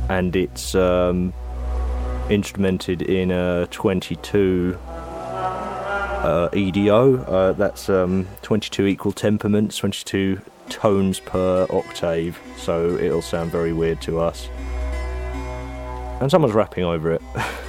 and it's instrumented in a 22 EDO. That's 22 equal temperaments, 22 tones per octave, so it'll sound very weird to us. And someone's rapping over it.